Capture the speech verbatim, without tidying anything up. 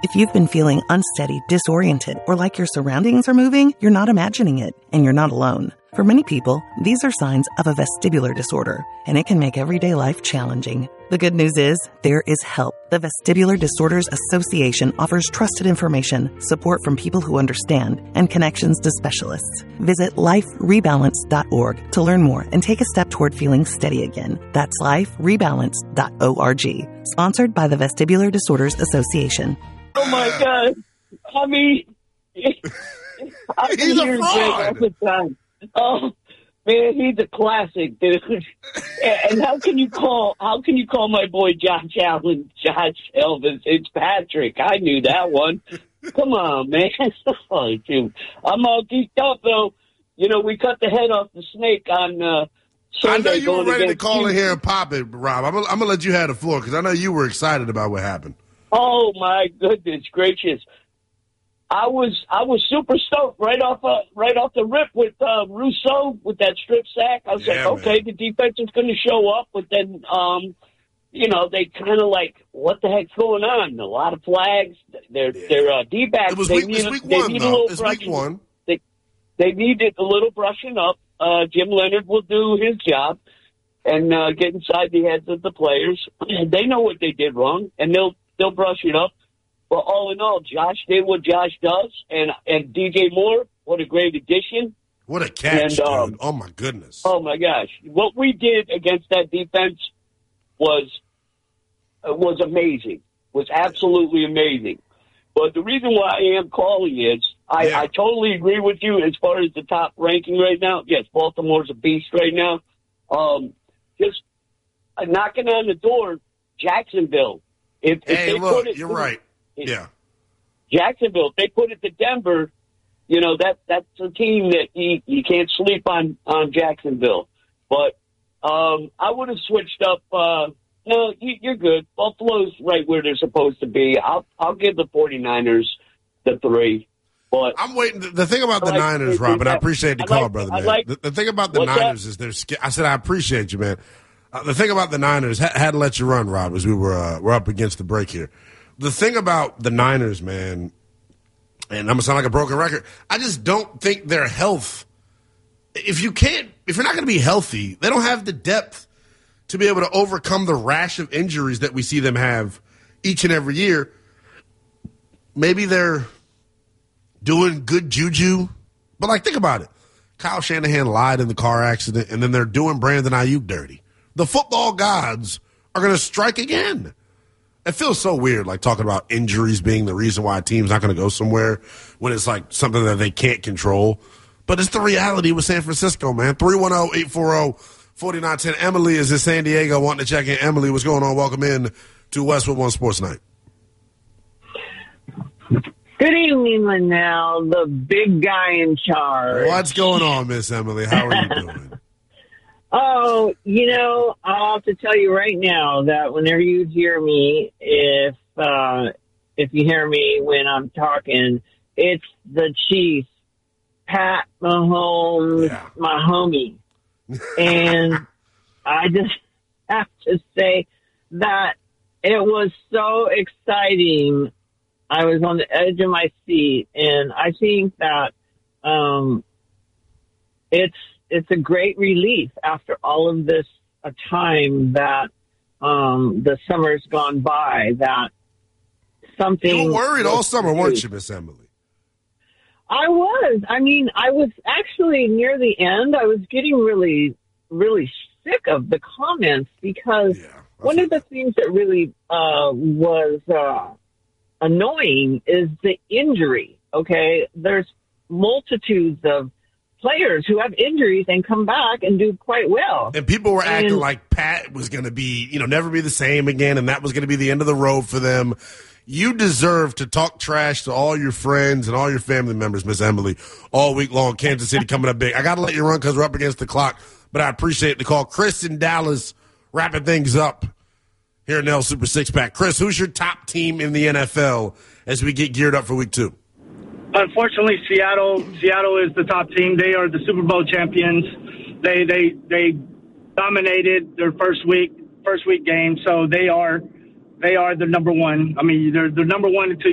If you've been feeling unsteady, disoriented, or like your surroundings are moving, you're not imagining it, and you're not alone. For many people, these are signs of a vestibular disorder, and it can make everyday life challenging. The good news is, there is help. The Vestibular Disorders Association offers trusted information, support from people who understand, and connections to specialists. Visit life rebalance dot org to learn more and take a step toward feeling steady again. That's life rebalance dot org. Sponsored by the Vestibular Disorders Association. Oh, my God. I mean, I He's a fraud. All the time. Oh, man, he's a classic, dude. And how can you call how can you call my boy Josh Allen Josh Elvis? It's Patrick. I knew that one. Come on, man. Oh, dude. I'm all geeked up, though. You know, we cut the head off the snake on uh, Sunday. I know you were ready to call you. in here and pop it, Rob. I'm going to let you have the floor because I know you were excited about what happened. Oh, my goodness gracious. I was I was super stoked right off uh, right off the rip with uh, Rousseau with that strip sack. I was Yeah, like, okay, man. the defense is going to show up, but then, um, you know, they kind of like, what the heck's going on? A lot of flags. They're Yeah. they're uh, D-backs. It was they week, need, it's week they one, need a though. little It's week brushing. one. They they needed a little brushing up. Uh, Jim Leonard will do his job and uh, get inside the heads of the players. They know what they did wrong, and they'll they'll brush it up. But all in all, Josh did what Josh does, and and D J Moore, what a great addition. What a catch, And, um, dude. Oh, my goodness. Oh, my gosh. What we did against that defense was uh, was amazing, was absolutely amazing. But the reason why I am calling is I, Yeah. I totally agree with you as far as the top ranking right now. Yes, Baltimore's a beast right now. Um, just uh, knocking on the door, Jacksonville. If, if hey, they look, put it, you're right. Yeah. Jacksonville, if they put it to Denver, you know, that that's a team that you, you can't sleep on, on Jacksonville. But um, I would have switched up. Uh, no, you, you're good. Buffalo's right where they're supposed to be. I'll I'll give the 49ers the three. But I'm waiting. The, the thing about I the like- Niners, Rob, and I appreciate the I call, like- brother, I man. like- the, the thing about the What's Niners that? is they're sca- I said, I appreciate you, man. Uh, the thing about the Niners, ha- had to let you run, Rob, as we were, uh, we're up against the break here. The thing about the Niners, man, and I'm going to sound like a broken record, I just don't think their health, if you can't, if you're not going to be healthy, they don't have the depth to be able to overcome the rash of injuries that we see them have each and every year. Maybe they're doing good juju, but like, think about it. Kyle Shanahan lied in the car accident, and then they're doing Brandon Ayuk dirty. The football gods are going to strike again. It feels so weird, like talking about injuries being the reason why a team's not going to go somewhere when it's like something that they can't control. But it's the reality with San Francisco, man. three one zero, eight four zero, four nine one zero. Emily is in San Diego wanting to check in. Emily, what's going on? Welcome in to Westwood One Sports Night. Good evening, Linnell, the big guy in charge. What's going on, Miss Emily? How are you doing? Oh, you know, I'll have to tell you right now that whenever you hear me, if uh, if you hear me when I'm talking, it's the Chiefs, Pat Mahomes, Yeah. my homie. And I just have to say that it was so exciting. I was on the edge of my seat, and I think that um, it's it's a great relief after all of this uh, time that um, the summer's gone by. That something You were worried all was summer, weren't produced. you, Miss Emily? I was. I mean, I was actually near the end. I was getting really, really sick of the comments because Yeah. one of the things that really uh, was uh, annoying is the injury. Okay, there's multitudes of players who have injuries and come back and do quite well. And people were acting And- like Pat was going to be, you know, never be the same again, and that was going to be the end of the road for them. You deserve to talk trash to all your friends and all your family members, Miss Emily, all week long. Kansas City coming up big. I got to let you run because we're up against the clock, but I appreciate the call. Chris in Dallas wrapping things up here in the L Super Six Pack. Chris, who's your top team in the N F L as we get geared up for week two? Unfortunately, Seattle Seattle is the top team. They are the Super Bowl champions. They they they dominated their first week first week game, so they are they are the number one. I mean, they're the number one until